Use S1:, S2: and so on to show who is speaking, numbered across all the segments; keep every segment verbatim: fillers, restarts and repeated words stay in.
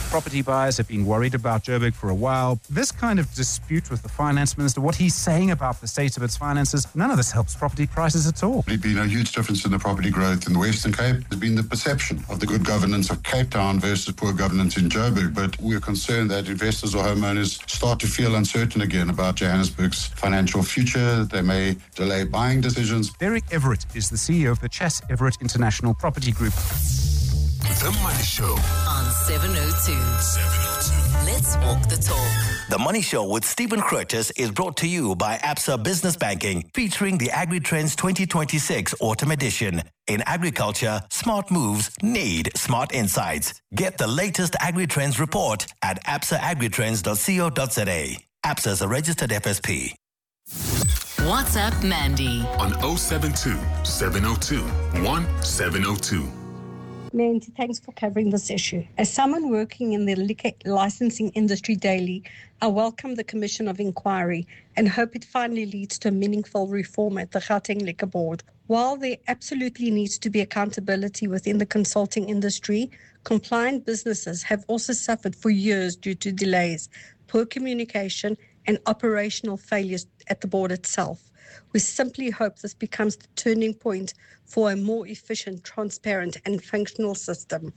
S1: Property buyers have been worried about Joburg for a while. This kind of dispute with the finance minister, what he's saying about the state of its finances, none of this helps property prices at all.
S2: There's been a huge difference in the property growth in the Western Cape. There's been the perception of the good governance of Cape Town versus poor governance in Joburg, but we're concerned that investors or homeowners start to feel uncertain again about Johannesburg's financial future. They may delay buying decisions.
S1: Derek Everett is the C E O of the Chas Everett International Property Group.
S3: The Money Show
S4: on seven oh two.
S3: seven oh two.
S4: Let's walk the talk.
S5: The Money Show with Stephen Curtis is brought to you by Absa Business Banking, featuring the AgriTrends twenty twenty-six Autumn Edition. In agriculture, smart moves need smart insights. Get the latest AgriTrends report at absa agritrends dot co dot za. Absa is a registered F S P.
S4: WhatsApp Mandy
S3: on oh seven two, seven oh two, one seven oh two.
S6: Mandy, thanks for covering this issue. As someone working in the liquor licensing industry daily, I welcome the Commission of Inquiry and hope it finally leads to a meaningful reform at the Gauteng Liquor Board. While there absolutely needs to be accountability within the consulting industry, compliant businesses have also suffered for years due to delays, poor communication, and operational failures at the board itself. We simply hope this becomes the turning point for a more efficient, transparent, and functional system.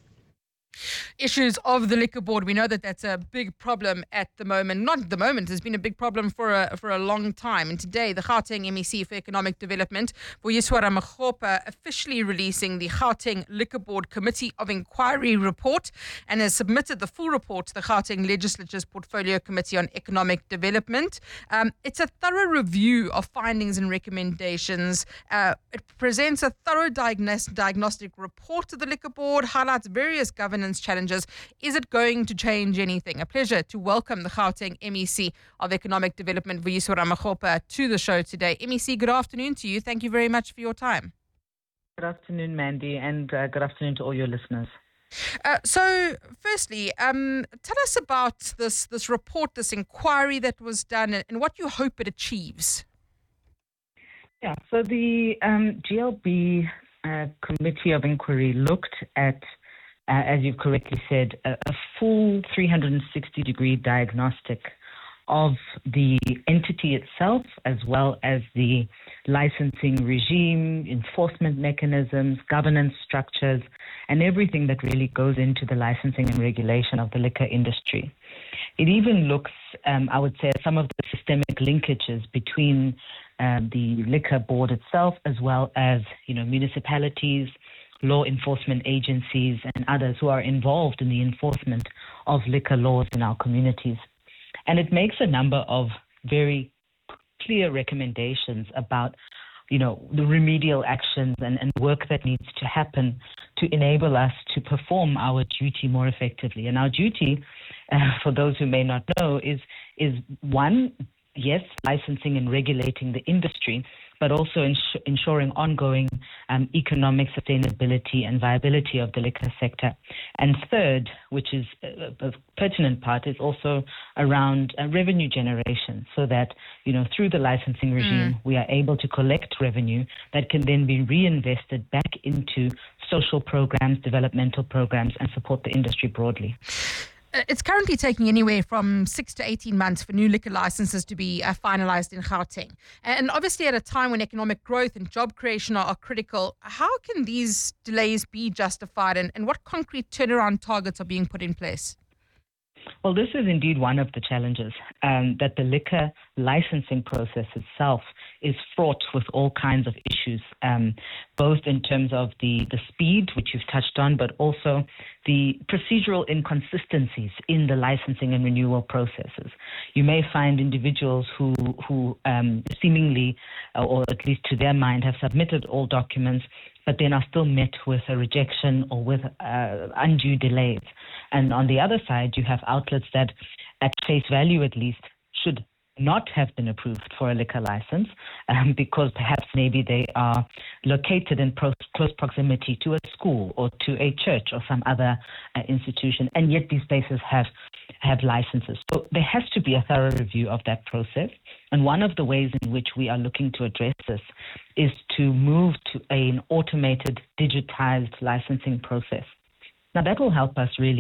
S7: Issues of the liquor board. We know that that's a big problem at the moment. Not at the moment. It's been a big problem for a for a long time. And today, the Gauteng M E C for Economic Development, Vuyiswa Ramokgopa, officially releasing the Gauteng Liquor Board Committee of Inquiry report and has submitted the full report to the Gauteng Legislature's Portfolio Committee on Economic Development. Um, it's a thorough review of findings and recommendations. Uh, it presents a thorough diagnos- diagnostic report to the liquor board, highlights various governance challenges. Is it going to change anything? A pleasure to welcome the Gauteng M E C of Economic Development, Vuyiswa Ramokgopa, to the show today. M E C, good afternoon to you. Thank you very much for your time.
S8: Good afternoon, Mandy, and uh, good afternoon to all your listeners.
S7: Uh, so, firstly, um, tell us about this this report, this inquiry that was done, and, and what you hope it achieves.
S8: Yeah, so the um, G L B uh, Committee of Inquiry looked at Uh, as you've correctly said, a, a full three hundred sixty degree diagnostic of the entity itself, as well as the licensing regime, enforcement mechanisms, governance structures, and everything that really goes into the licensing and regulation of the liquor industry. It even looks, um, I would say, at some of the systemic linkages between uh, the liquor board itself, as well as, you know, municipalities, law enforcement agencies, and others who are involved in the enforcement of liquor laws in our communities. And it makes a number of very clear recommendations about, you know, the remedial actions and, and work that needs to happen to enable us to perform our duty more effectively. And our duty, uh, for those who may not know, is is one, yes, licensing and regulating the industry, but also ins- ensuring ongoing um, economic sustainability and viability of the liquor sector. And third, which is a, a pertinent part, is also around uh, revenue generation, so that, you know, through the licensing regime, mm. we are able to collect revenue that can then be reinvested back into social programs, developmental programs, and support the industry broadly.
S7: It's currently taking anywhere from six to eighteen months for new liquor licenses to be uh, finalized in Gauteng. And obviously at a time when economic growth and job creation are, are critical, how can these delays be justified, and, and what concrete turnaround targets are being put in place?
S8: Well, this is indeed one of the challenges, um, that the liquor licensing process itself is fraught with all kinds of issues, um, both in terms of the, the speed, which you've touched on, but also the procedural inconsistencies in the licensing and renewal processes. You may find individuals who, who um, seemingly, or at least to their mind, have submitted all documents, but then are still met with a rejection or with uh, undue delays. And on the other side, you have outlets that, at face value at least, should not have been approved for a liquor license um, because perhaps maybe they are located in pro- close proximity to a school or to a church or some other uh, institution, and yet these places have have licenses. So there has to be a thorough review of that process. And one of the ways in which we are looking to address this is to move to an automated, digitized licensing process. Now, that will help us really